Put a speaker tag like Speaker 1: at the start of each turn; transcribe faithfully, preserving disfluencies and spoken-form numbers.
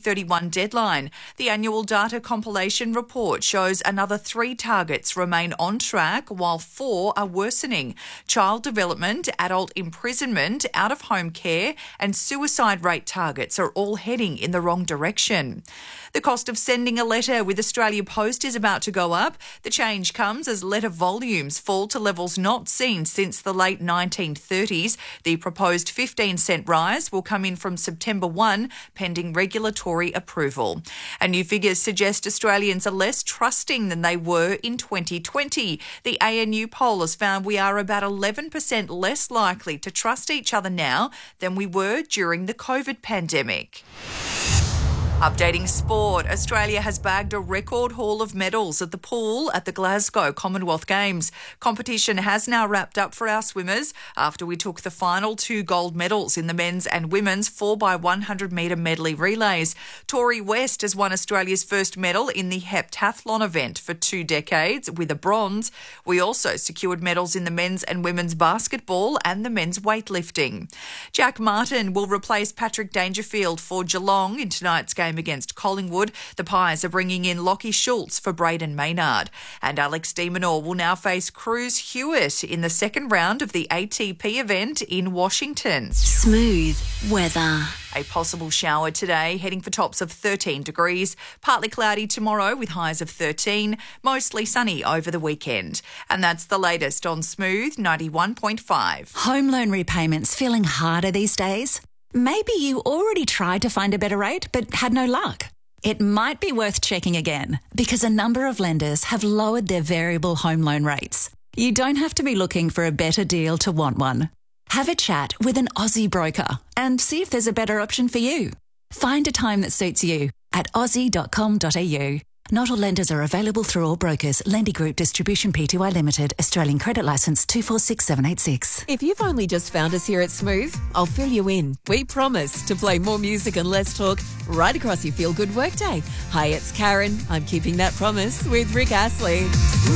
Speaker 1: thirty-one deadline. The annual data compilation report shows another three targets remain on track while four are worsening. Child development, adult imprisonment, out-of-home care and suicide rate targets are all heading in the wrong direction. The cost of sending a letter with Australia Post is about to go up. The change comes as letter volumes fall to levels not seen since the late nineteen thirties. The proposed fifteen cent rise will come in from September first, pending regulatory approval. And new figures suggest Australians are less trusting than they were in twenty twenty. The A N U poll has found we are about eleven percent less likely to trust each other now than we were during the COVID pandemic. Updating sport, Australia has bagged a record haul of medals at the pool at the Glasgow Commonwealth Games. Competition has now wrapped up for our swimmers after we took the final two gold medals in the men's and women's four by one hundred metre medley relays. Tori West has won Australia's first medal in the heptathlon event for two decades with a bronze. We also secured medals in the men's and women's basketball and the men's weightlifting. Jack Martin will replace Patrick Dangerfield for Geelong in tonight's game against Collingwood. The Pies are bringing in Lockie Schultz for Braden Maynard. And Alex de Minaur will now face Cruz Hewitt in the second round of the A T P event in Washington.
Speaker 2: Smooth weather.
Speaker 1: A possible shower today, heading for tops of thirteen degrees. Partly cloudy tomorrow with highs of thirteen. Mostly sunny over the weekend. And that's the latest on Smooth ninety-one point five.
Speaker 2: Home loan repayments feeling harder these days? Maybe you already tried to find a better rate but had no luck. It might be worth checking again because a number of lenders have lowered their variable home loan rates. You don't have to be looking for a better deal to want one. Have a chat with an Aussie broker and see if there's a better option for you. Find a time that suits you at aussie dot com dot a u. Not all lenders are available through all brokers. Lendy Group Distribution Pty Limited. Australian Credit Licence two four six seven eight six.
Speaker 3: If you've only just found us here at Smooth, I'll fill you in. We promise to play more music and less talk right across your feel-good workday. Hi, it's Karen. I'm keeping that promise with Rick Astley.